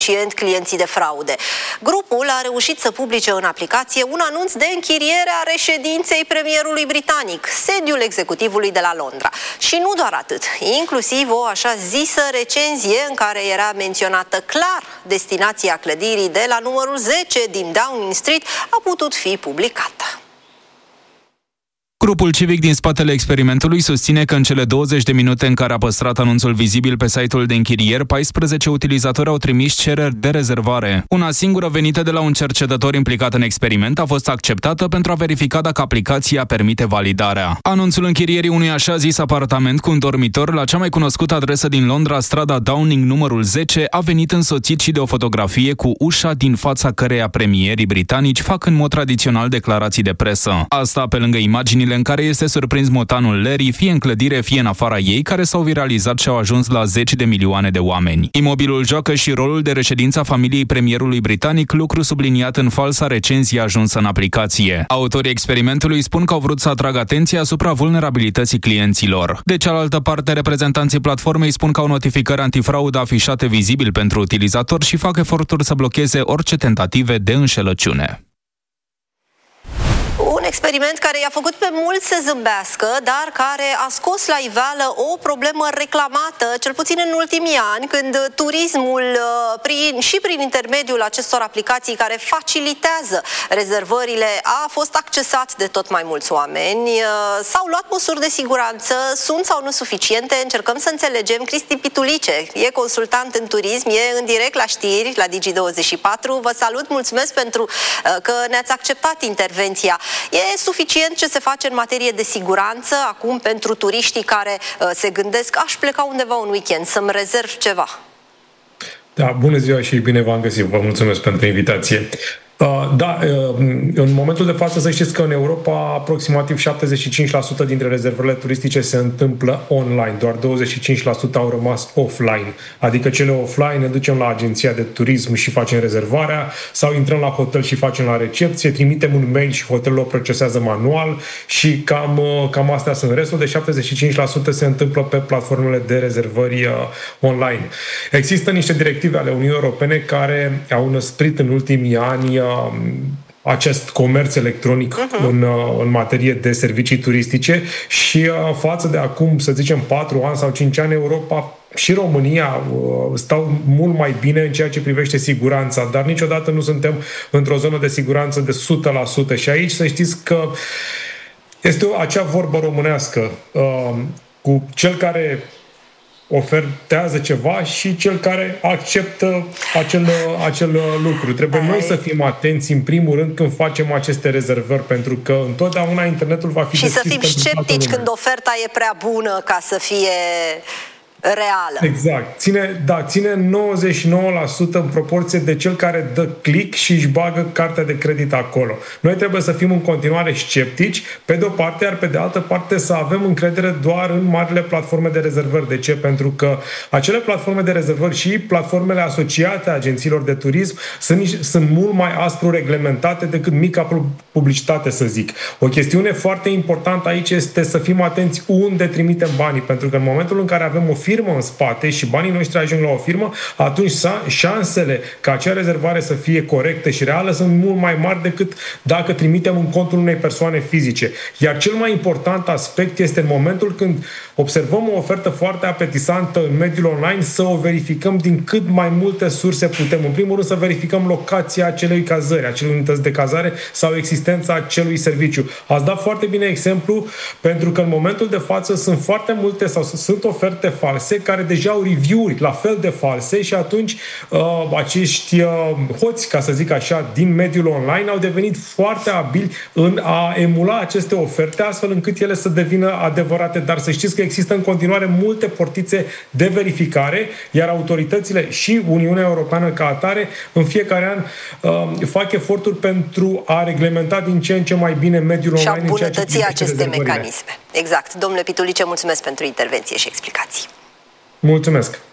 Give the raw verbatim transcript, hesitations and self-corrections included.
clienții de fraude. Grupul a reușit să publice în aplicație un anunț de închiriere a reședinței premierului britanic, sediul executivului de la Londra. Și nu doar atât, inclusiv o așa zisă recenzie în care era menționată clar destinația clădirii de la numărul zece din Downing Street a putut fi publicată. Grupul civic din spatele experimentului susține că în cele douăzeci de minute în care a păstrat anunțul vizibil pe site-ul de închirieri, paisprezece utilizatori au trimis cereri de rezervare. Una singură venită de la un cercetător implicat în experiment a fost acceptată pentru a verifica dacă aplicația permite validarea. Anunțul închirierii unui așa zis apartament cu un dormitor la cea mai cunoscută adresă din Londra, strada Downing numărul zece, a venit însoțit și de o fotografie cu ușa din fața căreia premierii britanici fac în mod tradițional declarații de presă. Asta pe lângă imaginile în care este surprins motanul Larry, fie în clădire, fie în afara ei, care s-au viralizat și au ajuns la zeci de milioane de oameni. Imobilul joacă și rolul de reședință a familiei premierului britanic, lucru subliniat în falsa recenzie ajunsă în aplicație. Autorii experimentului spun că au vrut să atragă atenția asupra vulnerabilității clienților. De cealaltă parte, reprezentanții platformei spun că au notificări antifraudă afișate vizibil pentru utilizatori și fac eforturi să blocheze orice tentative de înșelăciune. Un experiment care i-a făcut pe mulți să zâmbească, dar care a scos la iveală o problemă reclamată, cel puțin în ultimii ani, când turismul, prin, și prin intermediul acestor aplicații care facilitează rezervările, a fost accesat de tot mai mulți oameni. S-au luat măsuri de siguranță, sunt sau nu suficiente? Încercăm să înțelegem. Cristi Pitulice e consultant în turism, e în direct la știri, la Digi douăzeci și patru. Vă salut, mulțumesc pentru că ne-ați acceptat intervenția. E suficient ce se face în materie de siguranță acum pentru turiștii care uh, se gândesc, aș pleca undeva un weekend, să-mi rezerv ceva? Da, bună ziua și bine v-am găsit. Vă mulțumesc pentru invitație. Da, în momentul de față să știți că în Europa aproximativ șaptezeci și cinci la sută dintre rezervările turistice se întâmplă online, doar douăzeci și cinci la sută au rămas offline, adică cele offline ne ducem la agenția de turism și facem rezervarea sau intrăm la hotel și facem la recepție, trimitem un mail și hotelul o procesează manual și cam, cam astea sunt. Restul de șaptezeci și cinci la sută se întâmplă pe platformele de rezervări online. Există niște directive ale Uniunii Europene care au năsprit în ultimii ani acest comerț electronic uh-huh. în, în materie de servicii turistice și față de acum, să zicem, patru ani sau cinci ani, Europa și România stau mult mai bine în ceea ce privește siguranța, dar niciodată nu suntem într-o zonă de siguranță de o sută la sută și aici să știți că este acea vorbă românească cu cel care ofertează ceva și cel care acceptă acel, acel lucru. Trebuie noi să fim atenți în primul rând când facem aceste rezervări, pentru că întotdeauna internetul va fi și deschis. Și să fim sceptici când oferta e prea bună ca să fie reală. Exact. Ține, da, ține nouăzeci și nouă la sută în proporție de cel care dă click și își bagă cartea de credit acolo. Noi trebuie să fim în continuare sceptici, pe de o parte, iar pe de altă parte să avem încredere doar în marile platforme de rezervări. De ce? Pentru că acele platforme de rezervări și platformele asociate agențiilor de turism sunt, sunt mult mai aspru reglementate decât mica publicitate, să zic. O chestiune foarte importantă aici este să fim atenți unde trimitem banii, pentru că în momentul în care avem o firmă în spate și banii noștri ajung la o firmă, atunci șansele ca acea rezervare să fie corectă și reală sunt mult mai mari decât dacă trimitem în contul unei persoane fizice. Iar cel mai important aspect este în momentul când observăm o ofertă foarte apetisantă în mediul online să o verificăm din cât mai multe surse putem. În primul rând să verificăm locația acelei cazări, acelei unități de cazare sau existența acelui serviciu. Ați dat foarte bine exemplu, pentru că în momentul de față sunt foarte multe sau sunt oferte false care deja au review-uri la fel de false și atunci uh, acești uh, hoți, ca să zic așa, din mediul online au devenit foarte abili în a emula aceste oferte astfel încât ele să devină adevărate. Dar să știți că există în continuare multe portițe de verificare, iar autoritățile și Uniunea Europeană ca atare în fiecare an uh, fac eforturi pentru a reglementa din ce în ce mai bine mediul online. Și a îmbunătăți aceste mecanisme. Exact. Domnule Pitulice, mulțumesc pentru intervenție și explicații. Mulțumesc!